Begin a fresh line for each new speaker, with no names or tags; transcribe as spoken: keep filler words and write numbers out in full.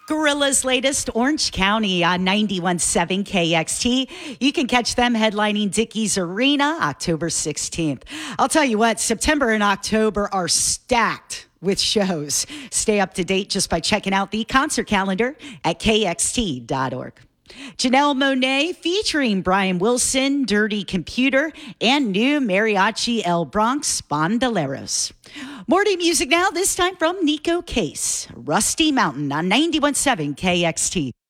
Gorilla's latest, Orange County on ninety-one point seven K X T. You can catch them headlining Dickies Arena October sixteenth. I'll tell you what, September and October are stacked with shows. Stay up to date just by checking out the concert calendar at K X T dot org. Janelle Monáe featuring Brian Wilson, Dirty Computer, and new Mariachi El Bronx Bandoleros. Morning music now, this time from Nico Case. Rusty Mountain on ninety-one point seven K X T.